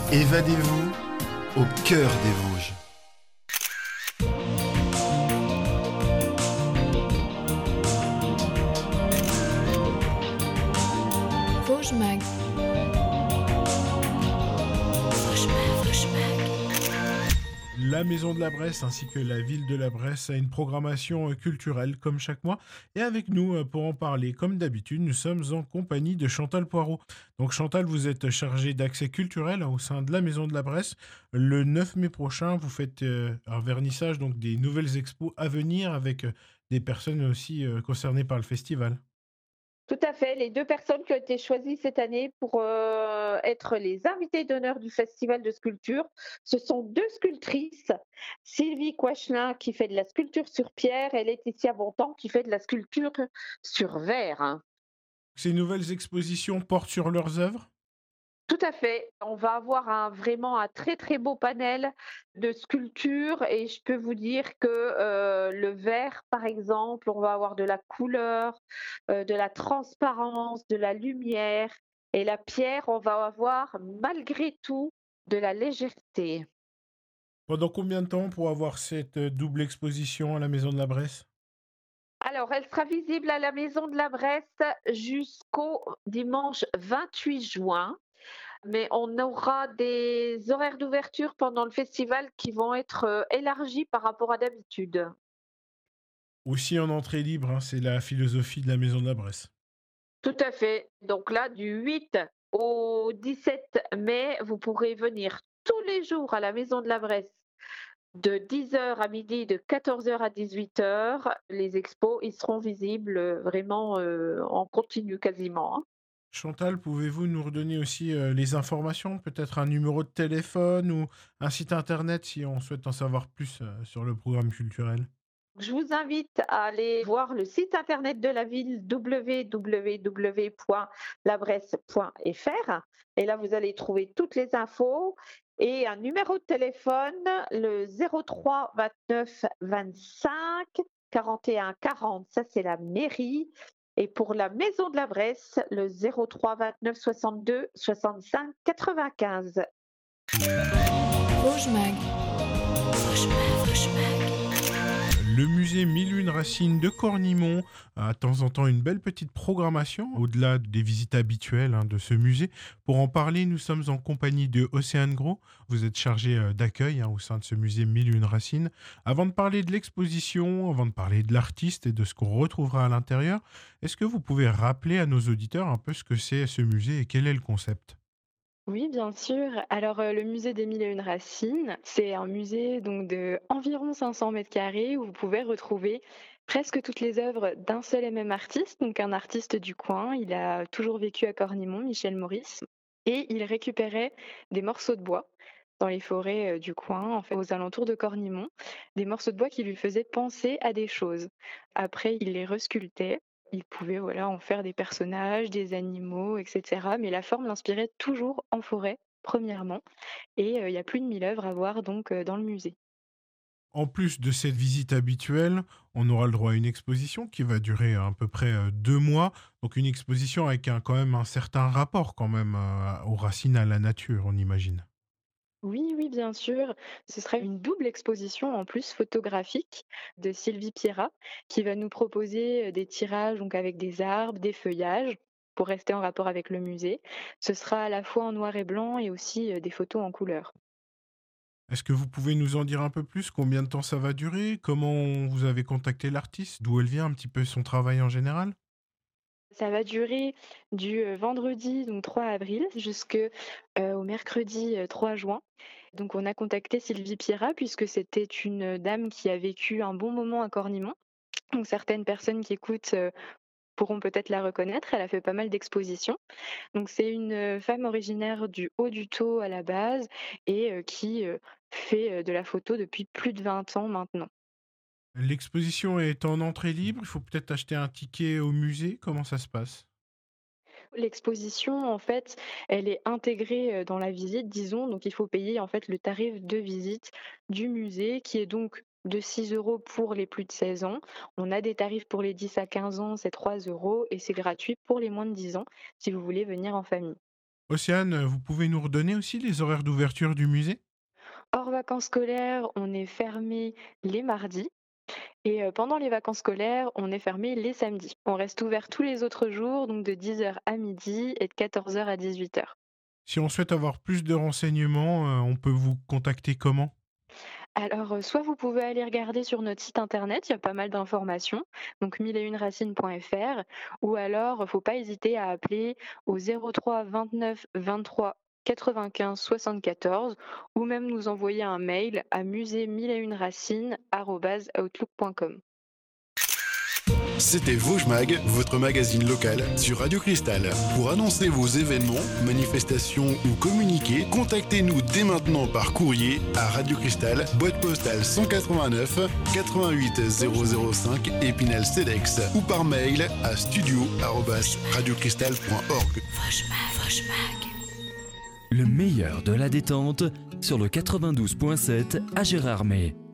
Évadez-vous au cœur des Vosges. Vosges Mag. La Maison de la Bresse ainsi que la ville de la Bresse a une programmation culturelle comme chaque mois. Et avec nous, pour en parler, comme d'habitude, nous sommes en compagnie de Chantal Poirot. Donc Chantal, vous êtes chargée d'accès culturel au sein de la Maison de la Bresse. Le 9 mai prochain, vous faites un vernissage donc des nouvelles expos à venir avec des personnes aussi concernées par le festival. Tout à fait, les 2 personnes qui ont été choisies cette année pour, être les invités d'honneur du festival de sculpture, ce sont 2 sculptrices, Sylvie Coichelin qui fait de la sculpture sur pierre et Laetitia Bontemps qui fait de la sculpture sur verre, hein. Ces nouvelles expositions portent sur leurs œuvres. Tout à fait, on va avoir vraiment un très, très beau panel de sculptures et je peux vous dire que, le verre, par exemple, on va avoir de la couleur, de la transparence, de la lumière et la pierre, on va avoir malgré tout de la légèreté. Pendant combien de temps pour avoir cette double exposition à la Maison de la Bresse? Alors, elle sera visible à la Maison de la Bresse jusqu'au dimanche 28 juin. Mais on aura des horaires d'ouverture pendant le festival qui vont être, élargis par rapport à d'habitude. Aussi en entrée libre, hein, c'est la philosophie de la Maison de la Bresse. Tout à fait. Donc là, du 8 au 17 mai, vous pourrez venir tous les jours à la Maison de la Bresse de 10 heures à midi, de 14 heures à 18 heures. Les expos, ils seront visibles, vraiment, en continu quasiment, hein. Chantal, pouvez-vous nous redonner aussi les informations, peut-être un numéro de téléphone ou un site internet si on souhaite en savoir plus sur le programme culturel? Je vous invite à aller voir le site internet de la ville www.labresse.fr et là vous allez trouver toutes les infos et un numéro de téléphone, le 03 29 25 41 40, ça c'est la mairie. Et pour la maison de la Bresse, le 03 29 62 65 95. Vosges Mag. Le musée Mille et une Racines de Cornimont a de temps en temps une belle petite programmation, au-delà des visites habituelles hein, de ce musée. Pour en parler, nous sommes en compagnie de Océane Gros. Vous êtes chargé d'accueil hein, au sein de ce musée Mille et une Racines. Avant de parler de l'exposition, avant de parler de l'artiste et de ce qu'on retrouvera à l'intérieur, est-ce que vous pouvez rappeler à nos auditeurs un peu ce que c'est ce musée et quel est le concept? Oui, bien sûr. Alors, le musée des Mille et Une Racines, c'est un musée donc de environ 500 carrés où vous pouvez retrouver presque toutes les œuvres d'un seul et même artiste, donc un artiste du coin. Il a toujours vécu à Cornimont, Michel Maurice, et il récupérait des morceaux de bois dans les forêts, du coin, en fait, aux alentours de Cornimont, des morceaux de bois qui lui faisaient penser à des choses. Après, il les resculptait. Il pouvait, voilà, en faire des personnages, des animaux, et cetera, mais la forme l'inspirait toujours en forêt, premièrement, et il y a plus de 1000 œuvres à voir donc dans le musée. En plus de cette visite habituelle, on aura le droit à une exposition qui va durer à peu près 2 mois. Donc une exposition avec quand même un certain rapport quand même aux racines, à la nature, on imagine. Oui, oui, bien sûr. Ce sera une double exposition en plus photographique de Sylvie Pierrat qui va nous proposer des tirages donc avec des arbres, des feuillages pour rester en rapport avec le musée. Ce sera à la fois en noir et blanc et aussi des photos en couleur. Est-ce que vous pouvez nous en dire un peu plus? Combien de temps ça va durer? Comment vous avez contacté l'artiste? D'où elle vient un petit peu son travail en général? Ça va durer du vendredi donc 3 avril au mercredi 3 juin. Donc on a contacté Sylvie Pierrat puisque c'était une dame qui a vécu un bon moment à Cornimont. Donc certaines personnes qui écoutent pourront peut-être la reconnaître. Elle a fait pas mal d'expositions. Donc c'est une femme originaire du Haut-du-Taux à la base et qui fait de la photo depuis plus de 20 ans maintenant. L'exposition est en entrée libre, il faut peut-être acheter un ticket au musée, comment ça se passe? L'exposition, en fait, elle est intégrée, dans la visite, disons, donc il faut payer, en fait, le tarif de visite du musée qui est donc de 6 € pour les plus de 16 ans. On a des tarifs pour les 10 à 15 ans, c'est 3 € et c'est gratuit pour les moins de 10 ans si vous voulez venir en famille. Océane, vous pouvez nous redonner aussi les horaires d'ouverture du musée? Hors vacances scolaires, on est fermé les mardis et pendant les vacances scolaires, on est fermé les samedis. On reste ouvert tous les autres jours, donc de 10 heures à midi et de 14 heures à 18 heures. Si on souhaite avoir plus de renseignements, on peut vous contacter comment? Alors, soit vous pouvez aller regarder sur notre site internet, il y a pas mal d'informations, donc 1001racines.fr, ou alors, faut pas hésiter à appeler au 03 29 23 95 74, ou même nous envoyer un mail à musée1001racines@outlook.com. C'était Vosges Mag, votre magazine local sur Radio Cristal. Pour annoncer vos événements, manifestations ou communiquer, contactez-nous dès maintenant par courrier à Radio Cristal, boîte postale 189 88 005 Épinal Cedex ou par mail à studio@radiocristal.org. Le meilleur de la détente sur le 92.7 à Gérardmer.